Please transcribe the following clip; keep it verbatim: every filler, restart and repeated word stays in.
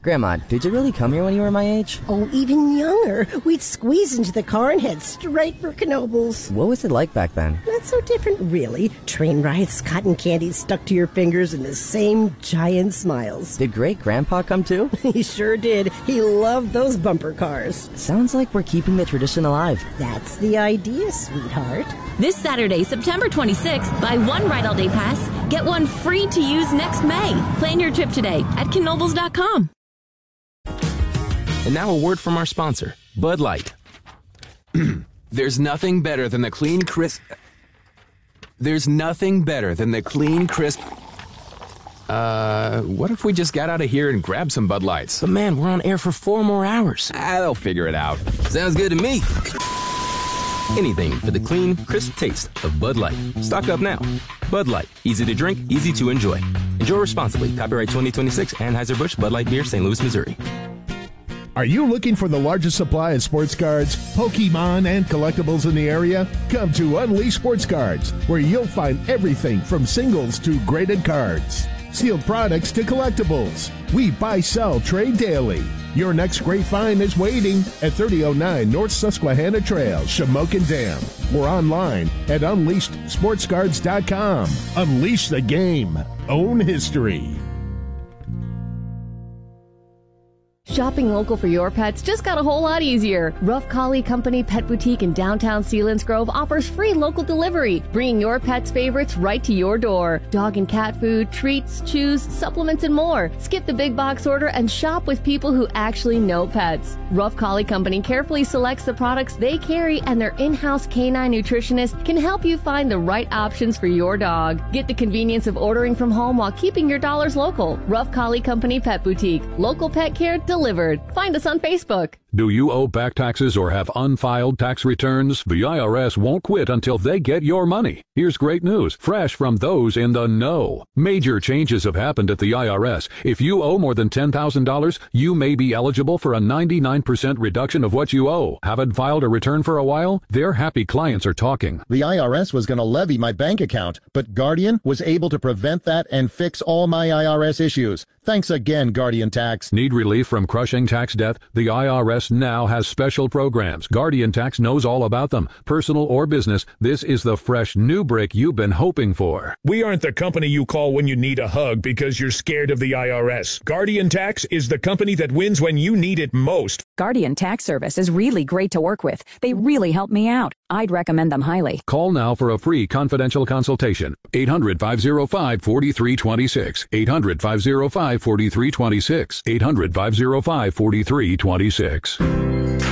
Grandma, did you really come here when you were my age? Oh, even younger. We'd squeeze into the car and head straight for Knoebels. What was it like back then? Not so different, really. Train rides, cotton candy stuck to your fingers, and the same giant smiles. Did great-grandpa come too? He sure did. He loved those bumper cars. Sounds like we're keeping the tradition alive. That's the idea, sweetheart. This Saturday, September twenty-sixth, buy one Ride All Day Pass, get one free to use next May. Plan your trip today at Knoebels dot com. And now a word from our sponsor, Bud Light. There's nothing better than the clean, crisp... There's nothing better than the clean, crisp... Uh, what if we just got out of here and grabbed some Bud Lights? But man, we're on air for four more hours. Ah, they'll figure it out. Sounds good to me. Anything for the clean, crisp taste of Bud Light. Stock up now. Bud Light. Easy to drink, easy to enjoy. Enjoy responsibly. Copyright twenty twenty-six, Anheuser-Busch, Bud Light Beer, Saint Louis, Missouri. Are you looking for the largest supply of sports cards, Pokemon, and collectibles in the area? Come to Unleashed Sports Cards, where you'll find everything from singles to graded cards, sealed products to collectibles. We buy, sell, trade daily. Your next great find is waiting at thirty oh nine North Susquehanna Trail, Shamokin Dam, or online at unleashed sports cards dot com. Unleash the game. Own history. Shopping local for your pets just got a whole lot easier. Rough Collie Company Pet Boutique in downtown Selinsgrove offers free local delivery, bringing your pet's favorites right to your door. Dog and cat food, treats, chews, supplements, and more. Skip the big box order and shop with people who actually know pets. Rough Collie Company carefully selects the products they carry, and their in-house canine nutritionist can help you find the right options for your dog. Get the convenience of ordering from home while keeping your dollars local. Rough Collie Company Pet Boutique. Local pet care delivered. Find us on Facebook. Do you owe back taxes or have unfiled tax returns? The I R S won't quit until they get your money. Here's great news, fresh from those in the know. Major changes have happened at the I R S. If you owe more than ten thousand dollars, you may be eligible for a ninety-nine percent reduction of what you owe. Haven't filed a return for a while? Their happy clients are talking. The I R S was going to levy my bank account, but Guardian was able to prevent that and fix all my I R S issues. Thanks again, Guardian Tax. Need relief from crushing tax debt? The I R S now has special programs. Guardian Tax knows all about them. Personal or business, this is the fresh new break you've been hoping for. We aren't the company you call when you need a hug because you're scared of the I R S. Guardian Tax is the company that wins when you need it most. Guardian Tax Service is really great to work with. They really help me out. I'd recommend them highly. Call now for a free confidential consultation. eight hundred, five oh five, four three two six. eight hundred, five oh five, four three two six. eight hundred, five oh five, four three two six.